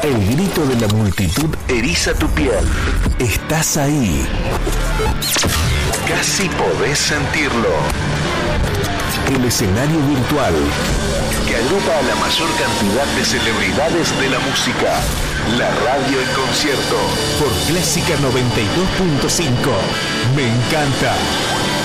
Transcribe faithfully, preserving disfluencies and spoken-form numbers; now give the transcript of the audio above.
El grito de la multitud eriza tu piel. Estás ahí. Casi podés sentirlo. El escenario virtual que agrupa a la mayor cantidad de celebridades de la música. La radio en concierto por Clásica noventa y dos punto cinco. Me encanta.